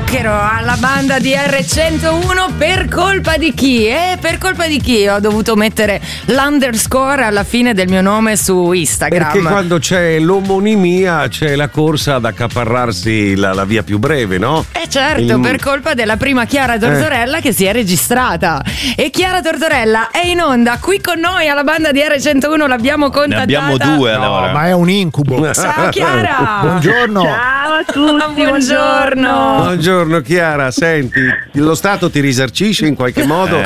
zucchero alla banda di R101 per colpa di chi? Per colpa di chi ho dovuto mettere l'underscore alla fine del mio nome su Instagram? Perché quando c'è l'omonimia c'è la corsa ad accaparrarsi la via più breve, no? Certo, per colpa della prima Chiara Tortorella che si è registrata. E Chiara Tortorella è in onda qui con noi alla banda di R101, l'abbiamo contattata. Ne abbiamo due allora. No, ma è un incubo. Ciao Chiara. Buongiorno. Ciao a tutti, buongiorno. Buongiorno Chiara, senti, lo Stato ti risarcisce in qualche modo?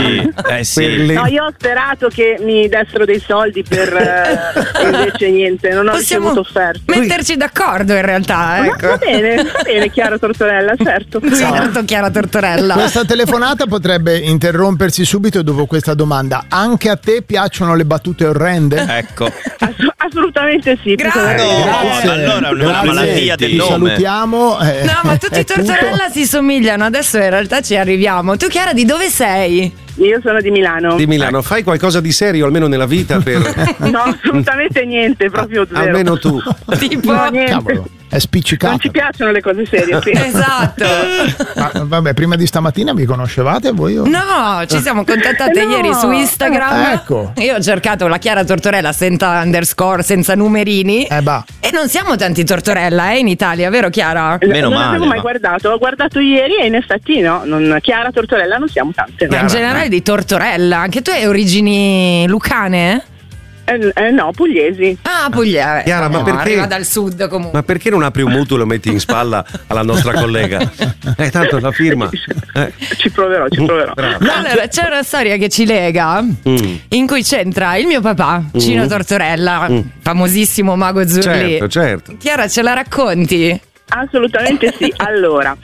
Sì. No, io ho sperato che mi dessero dei soldi per invece niente, non ho ricevuto offerte. Metterci d'accordo in realtà, ecco. Va bene Chiara Tortorella, certo. Certo, Chiara Tortorella. Questa telefonata potrebbe interrompersi subito dopo questa domanda. Anche a te piacciono le battute orrende? Ecco. Assolutamente sì. Grazie. Allora è una malattia del Ti nome. salutiamo. No, ma tutti i Tortorella si somigliano. Adesso in realtà ci arriviamo. Tu Chiara di dove sei? Io sono di Milano. Di Milano, fai qualcosa di serio almeno nella vita per... No, assolutamente niente, proprio zero. Almeno tu. Tipo No, niente. Cavolo, è spiccicato. Non ci piacciono le cose serie, sì. Esatto. Ma, vabbè, prima di stamattina vi conoscevate voi? No, ci siamo contattate No. ieri su Instagram. Ecco. Io ho cercato la Chiara Tortorella senza underscore, senza numerini. Bah. E non siamo tanti Tortorella, in Italia, vero Chiara? Meno non male, l'avevo mai ma- guardato, ho guardato ieri e in effetti no, Chiara Tortorella non siamo tante. Ma in generale di Tortorella. Anche tu hai origini lucane? No, pugliesi. Ah, Puglia. Chiara, ma perché- Arriva dal sud comunque. Ma perché non apri un mutuo e lo metti in spalla alla nostra collega? Tanto la firma. Ci proverò. Allora, c'è una storia che ci lega in cui c'entra il mio papà, Cino Tortorella, famosissimo mago Zurli. Certo. Chiara, ce la racconti? Assolutamente sì. Allora,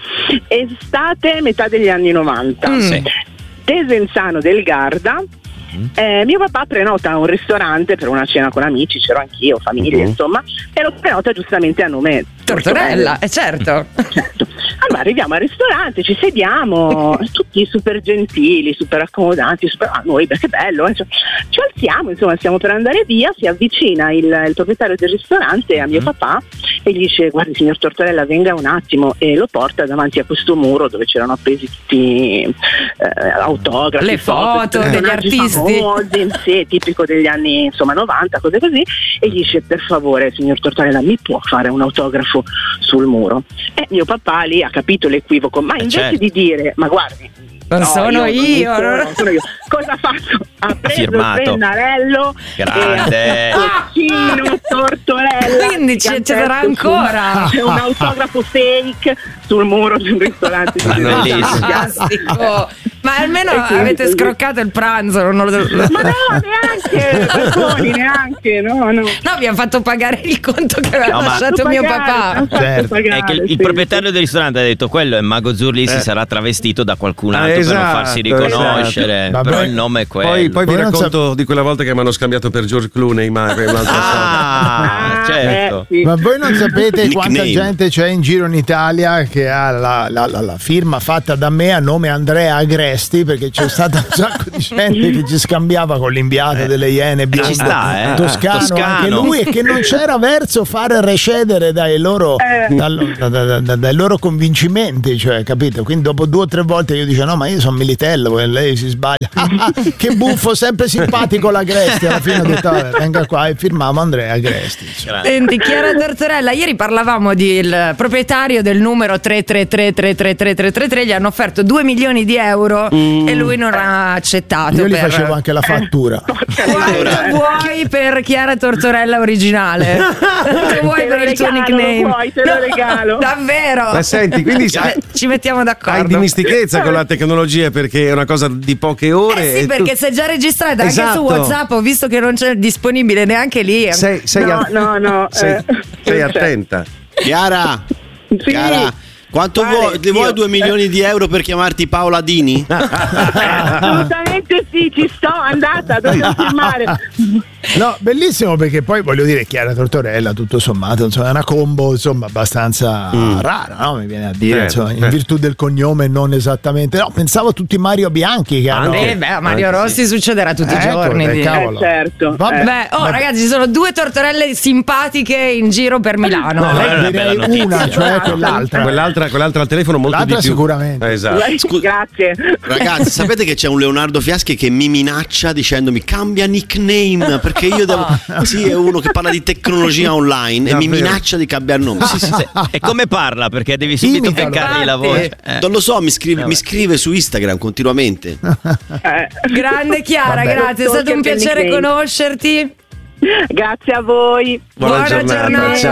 estate metà degli anni 90. Sì. Desenzano del Garda. Mio papà prenota un ristorante per una cena con amici, c'ero anch'io, famiglia, insomma, e lo prenota giustamente a nome Tortorella, certo. Certo. Allora arriviamo al ristorante, ci sediamo, tutti super gentili, super accomodanti, noi, beh, che bello, ci alziamo, insomma, stiamo per andare via, si avvicina il proprietario del ristorante a mio papà e gli dice: guardi signor Tortorella, venga un attimo, e lo porta davanti a questo muro dove c'erano appesi tutti autografi, Le foto degli artisti famosi, sì, tipico degli anni insomma 90, cose così, e gli dice: per favore signor Tortorella, mi può fare un autografo sul muro? E mio papà lì ha capito l'equivoco, ma invece certo. di dire: ma guardi, non sono io. non sono io, cosa ha fatto? Ha preso Firmato. il pennarello Grande. e ha Cino Tortorella. Quindi ci sarà ancora. C'è un autografo fake sul muro di un ristorante. Bellissimo. Fantastico. Ma almeno E quindi avete così. scroccato il pranzo. Ma no, neanche Bertoni, neanche, no. No, abbiamo fatto pagare il conto che aveva No, ma- lasciato mio papà. Certo. È che il proprietario del ristorante ha detto: quello è Mago Zurli, si sarà travestito da qualcun altro per non farsi riconoscere. esatto. Però Vabbè. il nome è quello. Poi vi Voi non racconto di quella volta che mi hanno scambiato per George Clooney, ma è un'altra storia. Certo. Sì. Ma voi non sapete Nickname. quanta gente c'è in giro in Italia che ha la firma fatta da me a nome Andrea Agresti, perché c'è stata un sacco di gente che ci scambiava con l'inviato delle Iene bionde, ci sta, Toscano anche lui, e che non c'era verso fare recedere dai loro convincimenti, cioè, capito? Quindi dopo 2 o 3 volte io dico: no, ma io sono Militello, e lei si sbaglia. Che buffo, sempre simpatico l'Agresti. Alla fine ho detto: vabbè, venga qua, e firmavo Andrea Agresti. Senti, Chiara Tortorella, ieri parlavamo del proprietario del numero 333333333, gli hanno offerto 2 milioni di euro e lui non ha accettato. Io gli facevo anche la fattura. Quanto vuoi per Chiara Tortorella originale? Quanto vuoi per il tuo nickname? Vuoi, te lo regalo. Davvero? Ma senti, quindi Ci mettiamo hai d'accordo. dimestichezza con la tecnologia perché è una cosa di poche ore. Eh sì, e tu- perché sei già registrata anche Esatto. su WhatsApp, ho visto che non c'è disponibile neanche lì. sei No. sei attenta. Chiara, Sì. Chiara, quanto vuoi 2 milioni di euro per chiamarti Paola Dini? Assolutamente sì, ci sto, andata, dobbiamo firmare. No, bellissimo, perché poi voglio dire, Chiara Tortorella, tutto sommato, insomma, è una combo insomma abbastanza rara, no? Mi viene a dire, insomma, in virtù del cognome non esattamente. No, pensavo a tutti Mario Bianchi che hanno. A Mario Rossi succederà tutti i giorni. Certo. Vabbè, ragazzi, ci sono 2 tortorelle simpatiche in giro per Milano. Direi una, cioè quell'altra al telefono molto di più. Sicuramente. Esatto. Grazie. Ragazzi, sapete che c'è un Leonardo Fiaschi che mi minaccia dicendomi cambia nickname perché io devo. Sì, è uno che parla di tecnologia online e mi minaccia di cambiare nome. Sì. E come parla? Perché devi subito beccargli la voce. Non lo so, mi scrive su Instagram continuamente. Grande Chiara, grazie, è stato un piacere conoscerti. Grazie a voi. Buona giornata.